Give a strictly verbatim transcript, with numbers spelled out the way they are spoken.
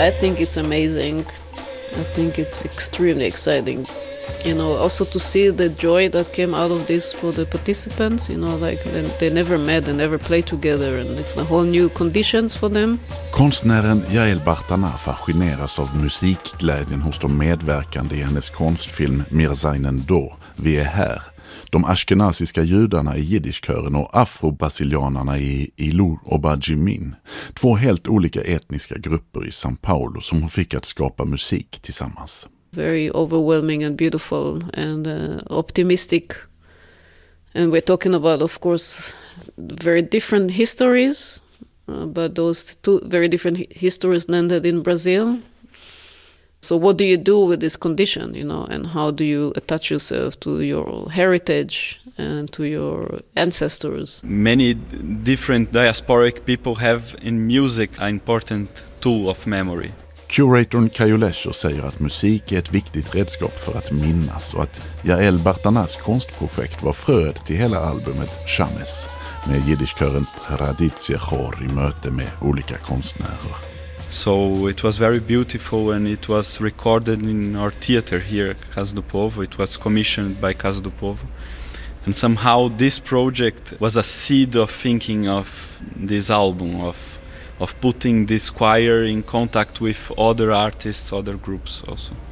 I think it's amazing. I think it's extremely exciting. You know, also to see the joy that came out of this for the participants, you know, like they, they never met, they never played together, and it's a whole new conditions for them. Konstnären Yael Bartana fascineras av musikglädjen hos de medverkande i hennes konstfilm Mir seinen do, Vi är här. De ashkenaziska judarna i jiddischkören och afro-brasilianerna i Ilu och Bajimin. Två helt olika etniska grupper i São Paulo som fick att skapa musik tillsammans. Very overwhelming and beautiful and uh, optimistic. And we're talking about, of course, very different histories, uh, but those two very different hi- histories landed in Brazil. So what do you do with this condition, you know, and how do you attach yourself to your heritage and to your ancestors? Many different diasporic people have in music an important tool of memory. Curatorn Caio Lescher säger att musik är ett viktigt redskap för att minnas och att Yael Bartanas konstprojekt var fröet till hela albumet Shames med jiddischkören Traditie Chor i möte med olika konstnärer. So it was very beautiful, and it was recorded in our theater here at Casa do Povo. It was commissioned by Casa do Povo. And somehow this project was a seed of thinking of this album, of of putting this choir in contact with other artists, other groups also.